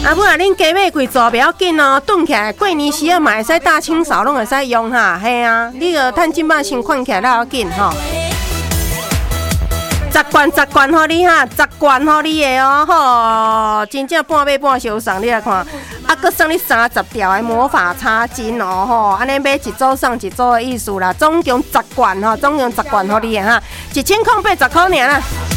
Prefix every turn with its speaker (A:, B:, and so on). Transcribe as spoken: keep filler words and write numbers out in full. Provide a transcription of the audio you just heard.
A: 啊，不然恁加买几组不要紧哦，炖起来过年时啊嘛会使大清扫拢会使用哈，嘿啊，你个趁即摆先款起来要紧吼。十罐十罐互你哈，十罐互你的哦吼，真正半买半相送，你来看，啊，搁送你三十条的魔法擦巾哦吼，安尼买一组送一组的意思啦，总共十罐吼，总共十罐互你的哈，一千空八十块尔啦。